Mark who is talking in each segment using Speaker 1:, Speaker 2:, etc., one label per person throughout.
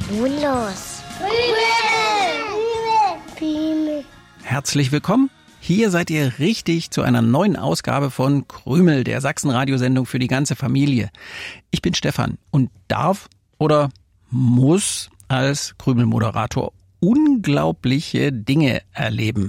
Speaker 1: Spurlos. Krümel.
Speaker 2: Herzlich willkommen. Hier seid ihr richtig zu einer neuen Ausgabe von Krümel, der Sachsen-Radiosendung für die ganze Familie. Ich bin Stefan und darf oder muss als Krümel-Moderator unglaubliche Dinge erleben.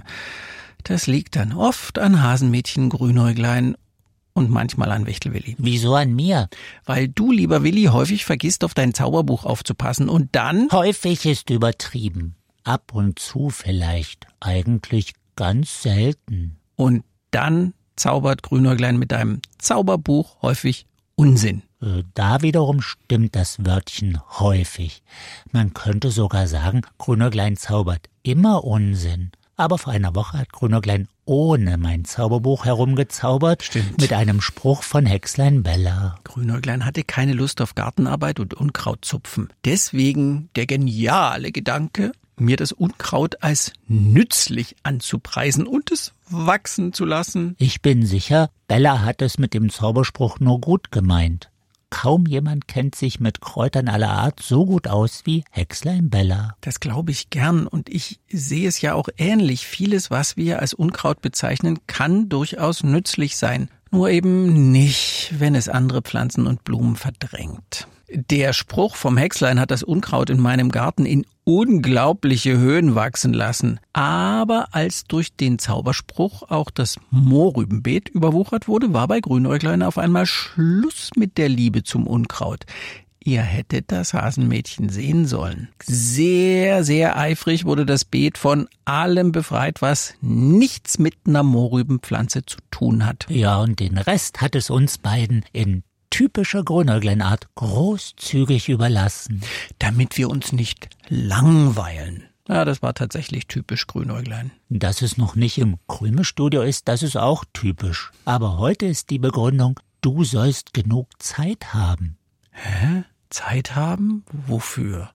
Speaker 2: Das liegt dann oft an Hasenmädchen, Grünäuglein und manchmal an Wichtelwilli.
Speaker 3: Wieso an mir?
Speaker 2: Weil du, lieber Willi, häufig vergisst, auf dein Zauberbuch aufzupassen und dann...
Speaker 3: Häufig ist übertrieben. Ab und zu vielleicht. Eigentlich ganz selten.
Speaker 2: Und dann zaubert Grünäuglein mit deinem Zauberbuch häufig Unsinn.
Speaker 3: Da wiederum stimmt das Wörtchen häufig. Man könnte sogar sagen, Grünäuglein zaubert immer Unsinn. Aber vor einer Woche hat Grünäuglein ohne mein Zauberbuch herumgezaubert.
Speaker 2: Stimmt.
Speaker 3: Mit einem Spruch von Hexlein Bella.
Speaker 2: Grünäuglein hatte keine Lust auf Gartenarbeit und Unkrautzupfen. Deswegen der geniale Gedanke, mir das Unkraut als nützlich anzupreisen und es wachsen zu lassen.
Speaker 3: Ich bin sicher, Bella hat es mit dem Zauberspruch nur gut gemeint. Kaum jemand kennt sich mit Kräutern aller Art so gut aus wie Hexlein Bella.
Speaker 2: Das glaube ich gern und ich sehe es ja auch ähnlich. Vieles, was wir als Unkraut bezeichnen, kann durchaus nützlich sein. Nur eben nicht, wenn es andere Pflanzen und Blumen verdrängt. Der Spruch vom Hexlein hat das Unkraut in meinem Garten in unglaubliche Höhen wachsen lassen. Aber als durch den Zauberspruch auch das Mohrrübenbeet überwuchert wurde, war bei Grünäuglein auf einmal Schluss mit der Liebe zum Unkraut. Ihr hättet das Hasenmädchen sehen sollen. Sehr, sehr eifrig wurde das Beet von allem befreit, was nichts mit einer Mohrrübenpflanze zu tun hat.
Speaker 3: Ja, und den Rest hat es uns beiden in typischer Grünäuglein-Art großzügig überlassen.
Speaker 2: Damit wir uns nicht langweilen. Ja, das war tatsächlich typisch Grünäuglein.
Speaker 3: Dass es noch nicht im Krümelstudio ist, das ist auch typisch. Aber heute ist die Begründung, du sollst genug Zeit haben.
Speaker 2: Hä? Zeit haben? Wofür?